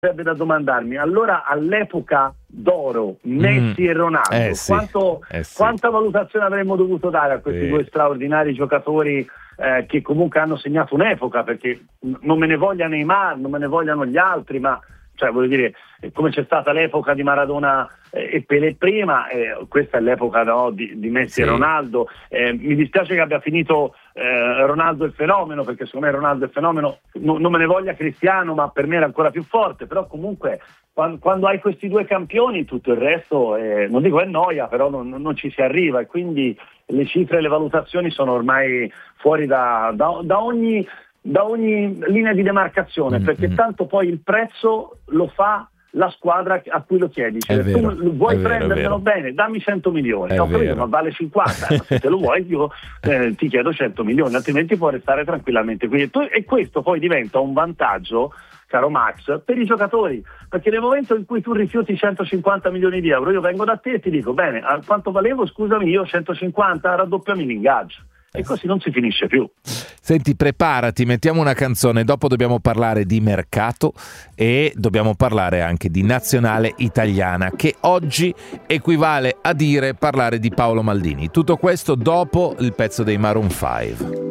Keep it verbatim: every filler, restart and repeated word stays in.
sarebbe da domandarmi, allora all'epoca d'oro Messi mm. e Ronaldo, eh sì, quanto, eh sì. quanta valutazione avremmo dovuto dare a questi sì. due straordinari giocatori eh, che comunque hanno segnato un'epoca, perché non me ne voglia Neymar, non me ne vogliano gli altri, ma cioè voglio dire, come c'è stata l'epoca di Maradona e Pelé prima, eh, questa è l'epoca no, di, di Messi sì. e Ronaldo. Eh, mi dispiace che abbia finito eh, Ronaldo il fenomeno, perché secondo me Ronaldo il fenomeno, no, non me ne voglia Cristiano, ma per me era ancora più forte, però comunque quando, quando hai questi due campioni tutto il resto, eh, non dico è noia, però non, non ci si arriva, e quindi le cifre e le valutazioni sono ormai fuori da, da, da ogni da ogni linea di demarcazione, mm-hmm. perché tanto poi il prezzo lo fa la squadra a cui lo chiedi, cioè, vero, tu vuoi vero, prendermelo bene, dammi cento milioni, è ho capito, vero. ma vale cinquanta, eh, ma se te lo vuoi io eh, ti chiedo cento milioni, altrimenti puoi restare tranquillamente qui. E questo poi diventa un vantaggio, caro Max, per i giocatori, perché nel momento in cui tu rifiuti centocinquanta milioni di euro, io vengo da te e ti dico, bene, a quanto valevo, scusami, io centocinquanta, raddoppiami l'ingaggio. E così non si finisce più. Senti, preparati, mettiamo una canzone, dopo dobbiamo parlare di mercato e dobbiamo parlare anche di nazionale italiana, che oggi equivale a dire parlare di Paolo Maldini. Tutto questo dopo il pezzo dei Maroon cinque.